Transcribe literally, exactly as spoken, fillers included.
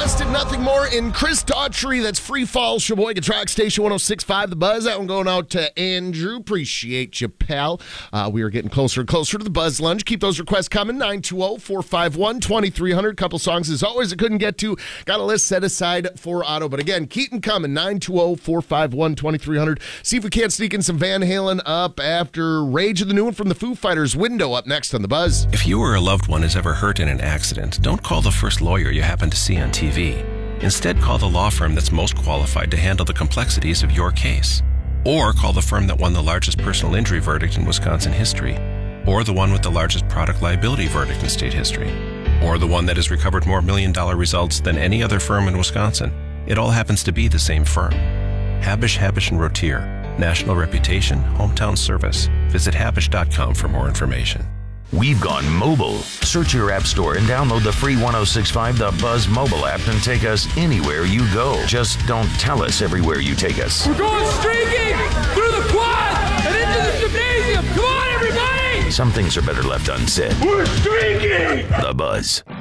Less and Nothing More in Chris Daughtry. That's Free Fall, Sheboygan Track Station one oh six point five The Buzz. That one going out to Andrew. Appreciate you, pal. Uh, we are getting closer and closer to the Buzz Lunch. Keep those requests coming. nine two zero, four five one, two three zero zero. Couple songs, as always, I couldn't get to. Got a list set aside for Otto. But again, keep them coming. nine two zero, four five one, two three zero zero. See if we can't sneak in some Van Halen up after Rage of the New One from the Foo Fighters. Window up next on the Buzz. If you or a loved one is ever hurt in an accident, don't call the first lawyer you happen to see on T V. Instead, call the law firm that's most qualified to handle the complexities of your case. Or call the firm that won the largest personal injury verdict in Wisconsin history. Or the one with the largest product liability verdict in state history. Or the one that has recovered more million-dollar results than any other firm in Wisconsin. It all happens to be the same firm. Habush, Habush and Rotier. National reputation, hometown service. Visit habush dot com for more information. We've gone mobile. Search your app store and download the free one oh six point five The Buzz mobile app and take us anywhere you go. Just don't tell us everywhere you take us. We're going streaking through the quad and into the gymnasium. Come on, everybody! Some things are better left unsaid. We're streaking! The Buzz.